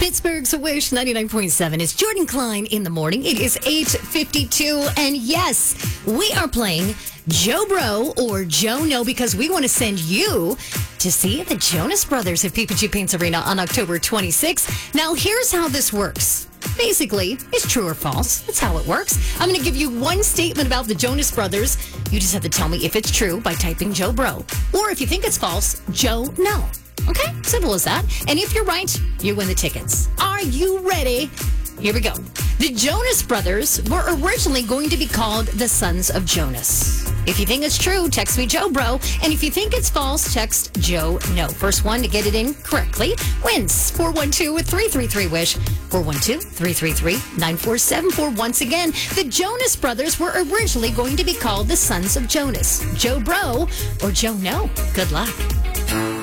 Pittsburgh's Wish 99.7 is Jordan Klein in the morning. It is 8:52, and yes, we are playing Joe Bro or Joe No because we want to send you to see the Jonas Brothers at PPG Paints Arena on October 26th. Now, here's how this works. Basically, it's true or false. That's how it works. I'm going to give you one statement about the Jonas Brothers. You just have to tell me if it's true by typing Joe Bro. Or if you think it's false, Joe No. Okay? Simple as that. And if you're right, you win the tickets. Are you ready? Here we go. The Jonas Brothers were originally going to be called the Sons of Jonas. If you think it's true, text me Joe Bro. And if you think it's false, text Joe No. First one to get it in correctly wins. 412-333-WISH. 412-333-9474. Once again, the Jonas Brothers were originally going to be called the Sons of Jonas. Joe Bro or Joe No. Good luck.